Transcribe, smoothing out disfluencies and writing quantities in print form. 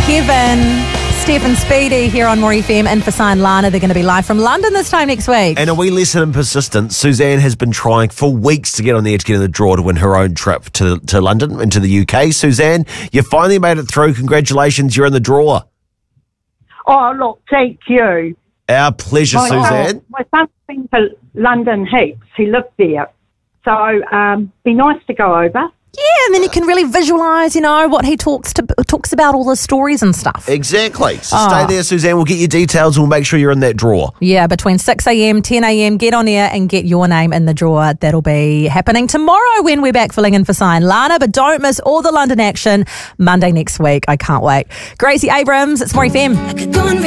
Kevin, Steph and Speedy here on More FM, and for Sign Lana. They're going to be live from London this time next week. And a wee lesson in persistence. Suzanne has been trying for weeks to get on there to get in the draw to win her own trip to London and to the UK. Suzanne, you finally made it through. Congratulations, you're in the draw. Oh, look, thank you. Our pleasure, Suzanne. My son's been to London heaps. He lived there. So, be nice to go over. Yeah, and then you can really visualise, what he talks about, all the stories and stuff. Exactly. So stay there, Suzanne. We'll get your details and we'll make sure you're in that draw. Yeah, between 6am, 10am, get on air and get your name in the draw. That'll be happening tomorrow when we're back filling in for Sign Lana. But don't miss all the London action Monday next week. I can't wait. Gracie Abrams, it's More FM.